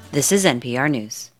This is NPR News.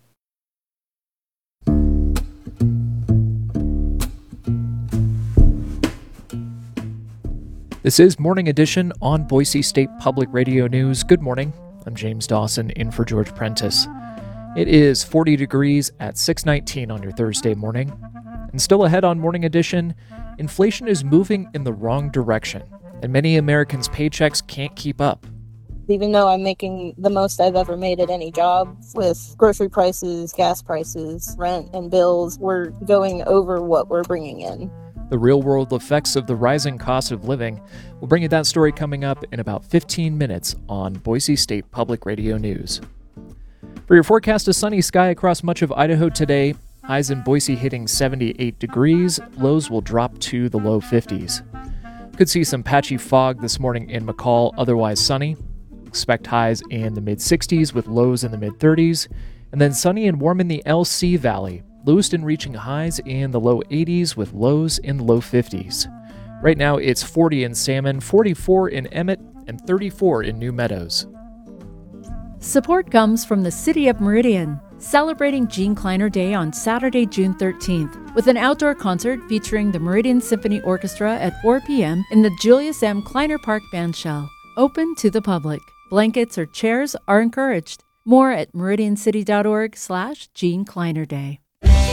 This is Morning Edition on Boise State Public Radio News. Good morning. I'm James Dawson in for George Prentice. It is 40 degrees at 6:19 on your Thursday morning. And still ahead on Morning Edition, inflation is moving in the wrong direction, and many Americans' paychecks can't keep up. Even though I'm making the most I've ever made at any job, with grocery prices, gas prices, rent, and bills, we're going over what we're bringing in. The real-world effects of the rising cost of living. We'll bring you that story coming up in about 15 minutes on Boise State Public Radio News. For your forecast, a sunny sky across much of Idaho today. Highs in Boise hitting 78 degrees. Lows will drop to the low 50s. Could see some patchy fog this morning in McCall, otherwise sunny. Expect highs in the mid-60s with lows in the mid-30s. And then sunny and warm in the LC Valley. Lewiston reaching highs in the low 80s with lows in the low 50s. Right now it's 40 in Salmon, 44 in Emmett, and 34 in New Meadows. Support comes from the City of Meridian, celebrating Gene Kleiner Day on Saturday, June 13th, with an outdoor concert featuring the Meridian Symphony Orchestra at 4 p.m. in the Julius M. Kleiner Park Bandshell. Open to the public. Blankets or chairs are encouraged. More at meridiancity.org/Gene Kleiner Day.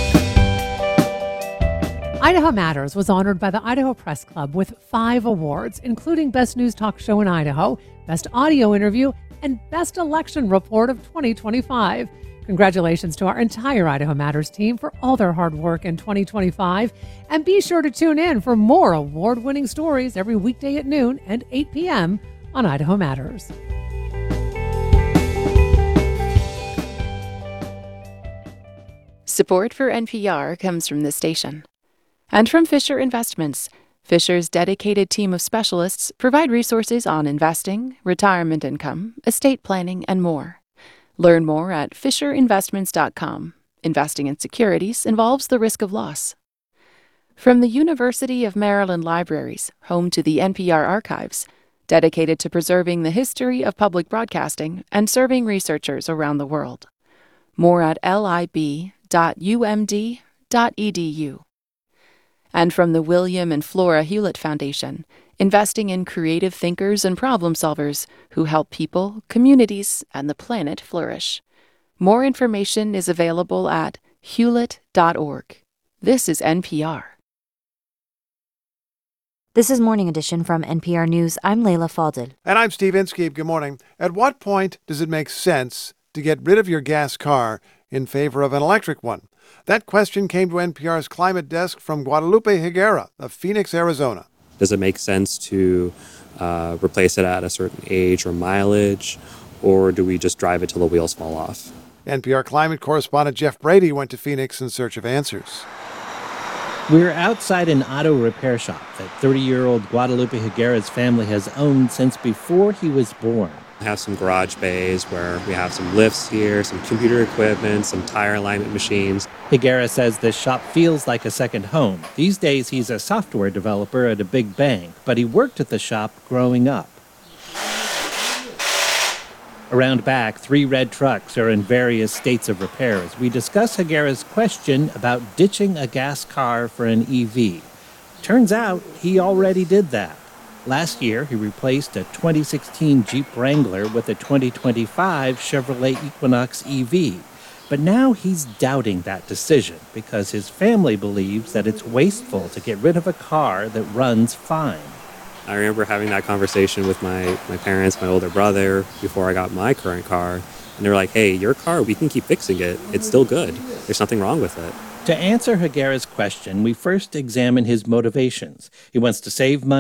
Idaho Matters was honored by the Idaho Press Club with 5 awards, including Best News Talk Show in Idaho, Best Audio Interview, and Best Election Report of 2025. Congratulations to our entire Idaho Matters team for all their hard work in 2025. And be sure to tune in for more award-winning stories every weekday at noon and 8 p.m. on Idaho Matters. Support for NPR comes from this station. And from Fisher Investments. Fisher's dedicated team of specialists provide resources on investing, retirement income, estate planning, and more. Learn more at fisherinvestments.com. Investing in securities involves the risk of loss. From the University of Maryland Libraries, home to the NPR archives, dedicated to preserving the history of public broadcasting and serving researchers around the world. More at lib.umd.edu. And from the William and Flora Hewlett Foundation, investing in creative thinkers and problem solvers who help people, communities, and the planet flourish. More information is available at hewlett.org. This is NPR. This is Morning Edition from NPR News. I'm Layla Falded. And I'm Steve Inskeep. Good morning. At what point does it make sense to get rid of your gas car in favor of an electric one? That question came to NPR's climate desk from Guadalupe Higuera of Phoenix, Arizona. Does it make sense to replace it at a certain age or mileage, or do we just drive it till the wheels fall off? NPR climate correspondent Jeff Brady went to Phoenix in search of answers. We're outside an auto repair shop that 30-year-old Guadalupe Higuera's family has owned since before he was born. We have some garage bays where we have some lifts here, some computer equipment, some tire alignment machines. Higuera says this shop feels like a second home. These days, he's a software developer at a big bank, but he worked at the shop growing up. Around back, 3 red trucks are in various states of repair as we discuss Higuera's question about ditching a gas car for an EV. Turns out he already did that. Last year, he replaced a 2016 Jeep Wrangler with a 2025 Chevrolet Equinox EV. But now he's doubting that decision because his family believes that it's wasteful to get rid of a car that runs fine. I remember having that conversation with my parents, my older brother, before I got my current car. And they were like, hey, your car, we can keep fixing it. It's still good. There's nothing wrong with it. To answer Higuera's question, we first examine his motivations. He wants to save money